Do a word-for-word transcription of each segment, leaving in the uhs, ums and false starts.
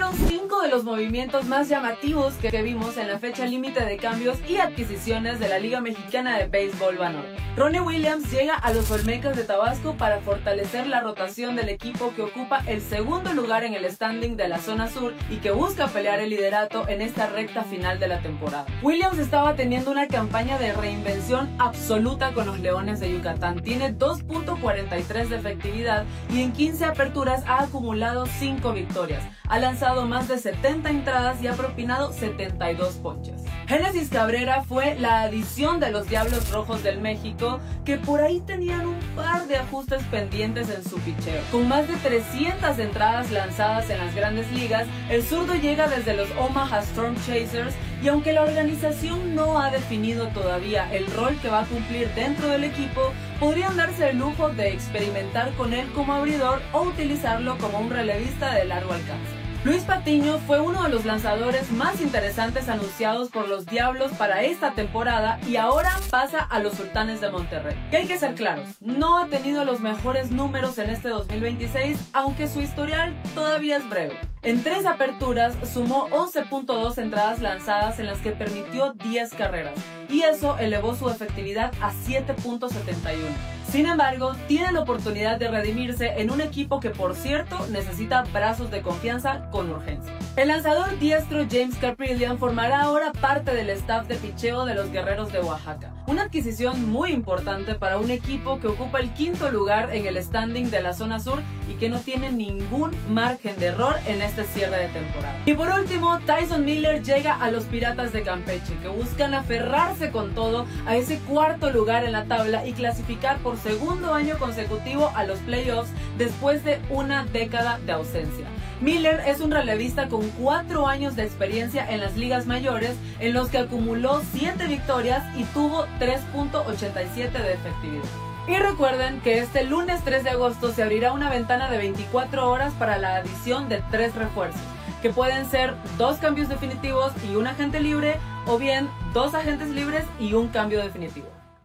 fueron cinco de los movimientos más llamativos que vimos en la fecha límite de cambios y adquisiciones de la Liga Mexicana de Béisbol Banor. Ronnie Williams llega a los Olmecas de Tabasco para fortalecer la rotación del equipo que ocupa el segundo lugar en el standing de la zona sur y que busca pelear el liderato en esta recta final de la temporada. Williams estaba teniendo una campaña de reinvención absoluta con los Leones de Yucatán. Tiene dos punto cuarenta y tres de efectividad y en quince aperturas ha acumulado cinco victorias. Ha lanzado más de setenta entradas y ha propinado setenta y dos ponches. Génesis Cabrera fue la adición de los Diablos Rojos del México, que por ahí tenían un par de ajustes pendientes en su picheo. Con más de trescientas entradas lanzadas en las grandes ligas, el zurdo llega desde los Omaha Storm Chasers y aunque la organización no ha definido todavía el rol que va a cumplir dentro del equipo, podrían darse el lujo de experimentar con él como abridor o utilizarlo como un relevista de largo alcance. Luis Patiño fue uno de los lanzadores más interesantes anunciados por los Diablos para esta temporada y ahora pasa a los Sultanes de Monterrey. Que hay que ser claros, no ha tenido los mejores números en este dos mil veintiséis, aunque su historial todavía es breve. En tres aperturas sumó once punto dos entradas lanzadas en las que permitió diez carreras, y eso elevó su efectividad a siete punto setenta y uno. Sin embargo, tiene la oportunidad de redimirse en un equipo que, por cierto, necesita brazos de confianza con urgencia. El lanzador diestro James Kaprielian formará ahora parte del staff de picheo de los Guerreros de Oaxaca, una adquisición muy importante para un equipo que ocupa el quinto lugar en el standing de la zona sur y que no tiene ningún margen de error en este cierre de temporada. Y por último, Tyson Miller llega a los Piratas de Campeche, que buscan aferrarse con todo a ese cuarto lugar en la tabla y clasificar por segundo año consecutivo a los playoffs después de una década de ausencia. Miller es un relevista con cuatro años de experiencia en las ligas mayores, en los que acumuló siete victorias y tuvo tres punto ochenta y siete de efectividad. Y recuerden que este lunes tres de agosto se abrirá una ventana de veinticuatro horas para la adición de tres refuerzos, que pueden ser dos cambios definitivos y un agente libre, o bien dos agentes libres y un cambio definitivo.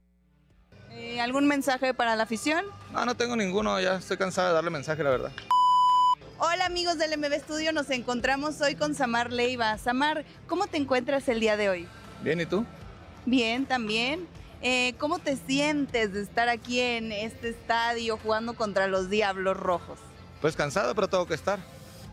Eh, ¿Algún mensaje para la afición? No, no tengo ninguno, ya estoy cansado de darle mensaje, la verdad. Hola amigos del M B Studio, nos encontramos hoy con Samar Leiva. Samar, ¿cómo te encuentras el día de hoy? Bien, ¿y tú? Bien, también. Eh, ¿Cómo te sientes de estar aquí en este estadio jugando contra los Diablos Rojos? Pues cansado, pero tengo que estar.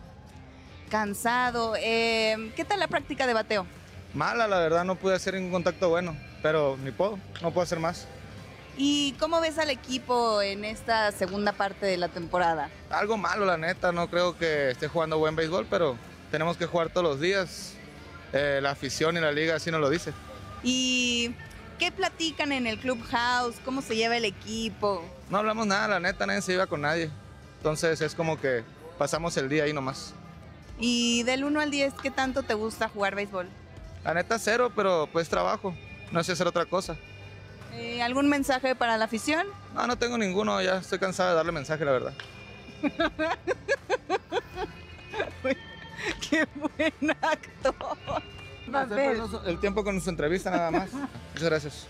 Cansado. Eh, ¿Qué tal la práctica de bateo? Mala, la verdad, no pude hacer ningún contacto bueno, pero ni puedo, no puedo hacer más. ¿Y cómo ves al equipo en esta segunda parte de la temporada? Algo malo, la neta, no creo que esté jugando buen béisbol, pero tenemos que jugar todos los días. Eh, la afición y la liga así nos lo dice. ¿Y qué platican en el clubhouse? ¿Cómo se lleva el equipo? No hablamos nada, la neta, nadie se lleva con nadie. Entonces es como que pasamos el día ahí nomás. ¿Y del uno al diez, qué tanto te gusta jugar béisbol? La neta cero, pero pues trabajo, no sé hacer otra cosa. Eh, ¿Algún mensaje para la afición? No, no tengo ninguno, ya estoy cansado de darle mensaje, la verdad. ¡Qué buen actor! El tiempo con su entrevista nada más. Muchas gracias.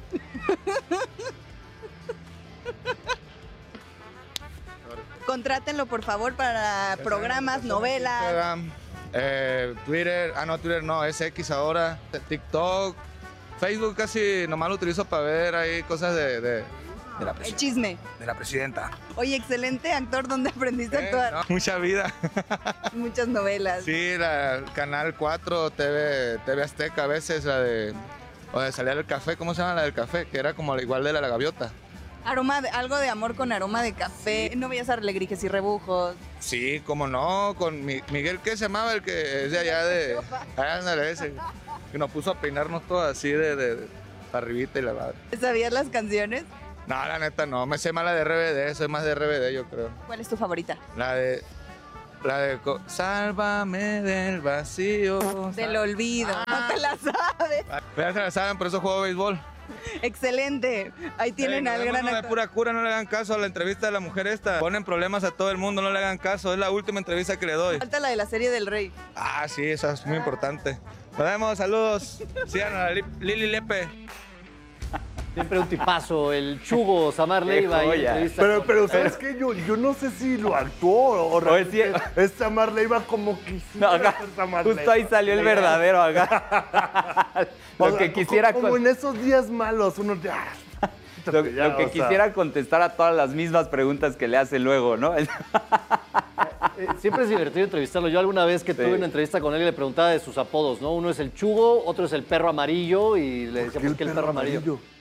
Contrátenlo por favor para programas, novelas. Instagram, eh, Twitter, ah no, Twitter no, es X ahora, TikTok, Facebook casi nomás lo utilizo para ver ahí cosas de, de, de la El chisme. De la presidenta. Oye, excelente actor, ¿dónde aprendiste Eh, a actuar? no, mucha vida. Muchas novelas. Sí, la, el Canal cuatro, T V, T V Azteca a veces, la de, o de salir al café, ¿cómo se llama la del café? Que era como igual de la, la gaviota. Aroma de, algo de amor con aroma de café. No veías Arlegrijes y Rebujos. Sí, cómo no, con mi, Miguel, ¿qué se llamaba? El que es de allá de... Ándale, ese. Que nos puso a peinarnos todos así de, de, de arribita y la madre. ¿Sabías las canciones? No, la neta no, me sé más la de R B D, soy más de R B D yo creo. ¿Cuál es tu favorita? La de... La de... Sálvame del vacío. Del olvido. Ah. No te la sabes. Ya se la saben, por eso juego béisbol. Excelente. Ahí tienen Ey, al gran actor. De pura cura, no le hagan caso a la entrevista de la mujer esta. Ponen problemas a todo el mundo, no le hagan caso. Es la última entrevista que le doy. Falta la de la serie del Rey. Ah, sí, esa es muy importante. Nos vemos, saludos. Sigan a la Lili Lepe. Siempre un tipazo, el Chugo Samar Leiva. Qué ahí en joya. entrevista Pero, con- pero ¿sabes qué? Yo, yo no sé si lo actuó o O es realmente es Samar Leiva como No, quisiera acá, ser Samar justo Leiva. ahí salió el verdadero acá. O Lo sea, que quisiera Como, como con- en esos días malos, uno ya... lo, ya, lo que o sea. quisiera contestar a todas las mismas preguntas que le hace luego, ¿no? Eh, siempre es divertido entrevistarlo. Yo alguna vez que Sí. tuve una entrevista con él y le preguntaba de sus apodos, ¿no? Uno es el Chugo, otro es el perro amarillo y le decía, ¿Por ¿por qué el perro amarillo?